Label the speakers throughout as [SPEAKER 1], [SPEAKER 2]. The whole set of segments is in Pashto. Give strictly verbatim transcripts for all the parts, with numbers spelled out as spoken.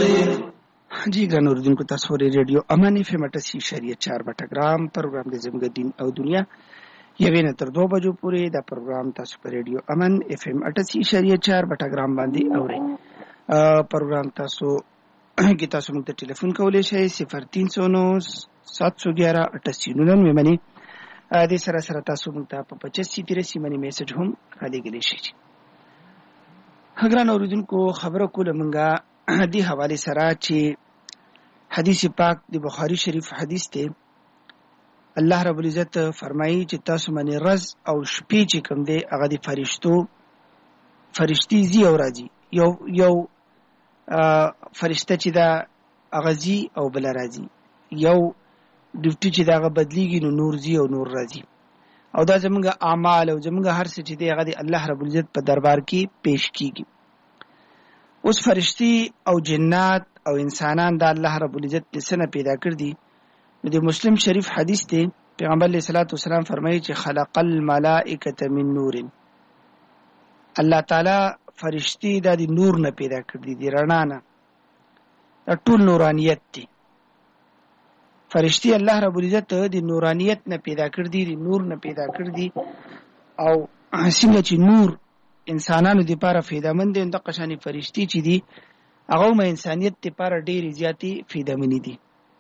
[SPEAKER 1] जी ګران اوریدونکو تاسو ورې ریډیو امان اف ام اٹھاسی اشاریه چار بټګرام پروګرام د زموږ دین او دنیا یوې نه تر دوه بجو پورې دا پروګرام تاسو په ریډیو امان اف ام اٹھاسی اشاریه چار بټګرام باندې اورئ. پروګرام تاسو کې تاسو موږ ته ټلیفون کولای شئ صفر تین سو نو سات سو گیارہ اٹھاسی ننانوے باندې. د سره سره تاسو موږ ته په پچاسی تیراسی باندې میسج هم رالیږلی شئ. ګران اوریدونکو خبره کوله موږ دی حواله سره چې حدیث پاک د بخاری شریف حدیث ته الله رب العزت فرمایي چې تاسو باندې رز او شپې چې کوم دی هغه د فرشتو فرشتي زی او راځي یو یو فرشته چې دا اغازي او بل راځي یو ډیوټي چې دا غ بدلیږي نو نور زی او نور راځي او دا زموږ اعمال او زموږ هر څه چې دی هغه د الله رب العزت په دربار کې پیش کیږي. اوس فرشتي او جنات او انسانان دا الله رب العزت د سنه پیدا کړ دي. نو د مسلم شریف حدیث ته پیغمبر علیه الصلاۃ والسلام فرمایي چې خلق الملائکه من نور. الله تعالی فرشتي دا د نور نه پیدا کړ دي، د رڼا نه. دا ټول نورانیت دي. فرشتي الله رب العزت د نورانیت نه پیدا کړ دي، د نور نه پیدا کړ دي. او څنګه چې نور انسانانو لپاره فایدهمند دي، د قشانی فرشتي چې دي هغه هم انسانیت لپاره ډېری زیاتې فایدهمنې دي.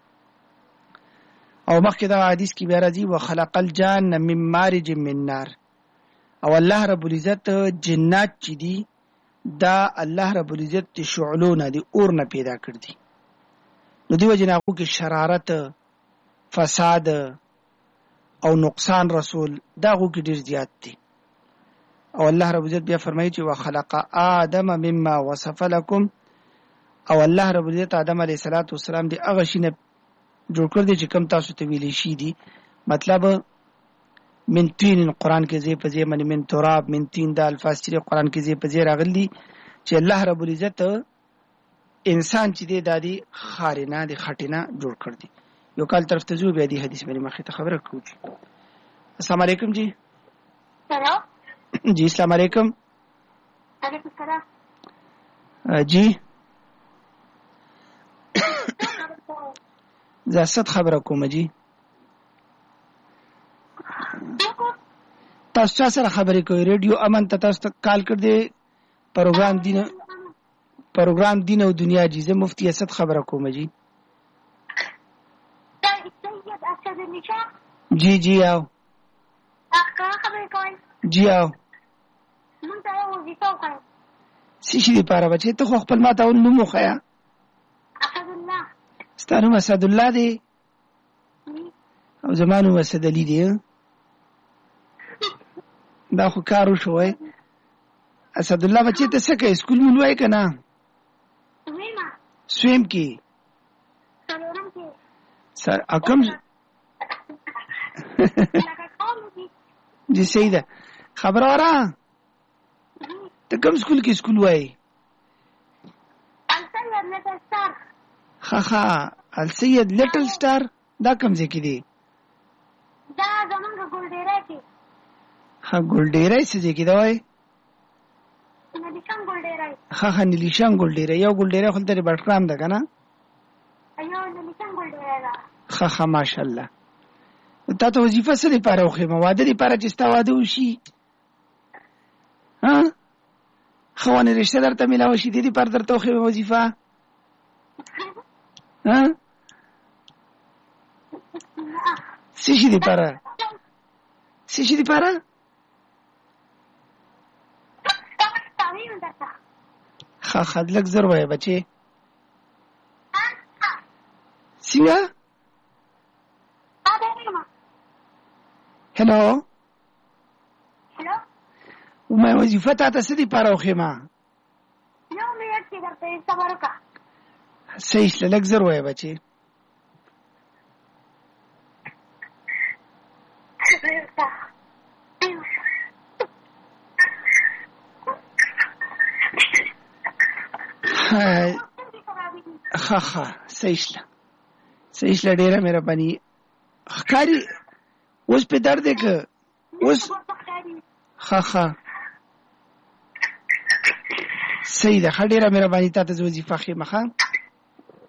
[SPEAKER 1] او مخکې دا حدیث کې بیا راځي وخلق الجان من مارج من نار. او الله رب العزت جنات چې دي دا الله رب العزت د شعلو نه دي، اور نه پیدا کړ دي. نو دیو جن هغو کې شرارت، فساد او نقصان رسول دا هغو کې ډېر زیات دي. او الله رب العزت بیا فرمایي چې وخلق آدم مما وصف لكم. او الله رب العزت آدم علیه السلام دی هغه شي نه جوړ کړ دی چې کوم تاسو ته ویلی شي دي. مطلب من تین قرآن کې ځای په ځای باندې من تراب من تین دا الفاظ چې قرآن کې ځای په ځای راغلي چې الله رب العزت انسان چې دی دا دی خارینه دی خټینه جوړ کړ دی. یو کال طرف ته ځو بیا دی حدیث باندې مخې ته خبره کوو. السلام علیکم جی.
[SPEAKER 2] سلام
[SPEAKER 1] جی السلام علیکم.
[SPEAKER 2] علیکم السلام.
[SPEAKER 1] جی زه ست خبره کوم جی. تاسو چا سره خبرې کوئ؟ ریډیو امن ته تاسو ته کال کړ دی. پروګرام دین پروګرام دین او دنیا جی. زه مفتی اسد خبره کوم جی. جی جی آو جی آو څه شي دپاره بچې ته خو خپل ما ته نوم وښیه. ستا نوم اسد الله دی او زما نوم اسد علي دی. دا خو کار وشوی. اسد الله بچې ته څه کوې؟ سکول مون وایې که نه؟ سویم کې کم جی صحیح ده. خبره وره ته کوم سکول کې سکول وایې؟ ښه ښه السید لیټل سټار. دا کوم ځای کې دی؟
[SPEAKER 2] دا زمونږ ګلډیری کې.
[SPEAKER 1] ښه ګلډیری څه ځای کې ده وایې؟
[SPEAKER 2] نیلیشان ګلډیری.
[SPEAKER 1] ښه ښه نیلیشان ګلډیری. یو ګلډیری خو دلته د بټګرام ده که نه؟
[SPEAKER 2] یو نیلیشان ګلډیری ده.
[SPEAKER 1] ښه ښه ماشاءالله. تا ته وظیفه څه دپاره وښیم؟ واده دپاره چې ستا واده وشي ها ښه ونې رشته درته میلاوه شي دې دپاره درته وښیم وظیفه ها څه شي دپاره څه شي دپاره ښه ښه لږ زر وایه بچې. څنګه هلو
[SPEAKER 2] هلو
[SPEAKER 1] ومه وظیفه تا ته څه دپاره وښیمه؟
[SPEAKER 2] یو منټ کې درته صبر وکړه.
[SPEAKER 1] صحیح شله لږ زر وایه بچې. ښه ښه صحیح شله صحیح شله ډېره مهرباني. ښکاري اوس پې درد دی که اوس؟ ښه ښه صحیح ده. ښه ډېره مهرباني تا ته زه وظیفه ښیم ښه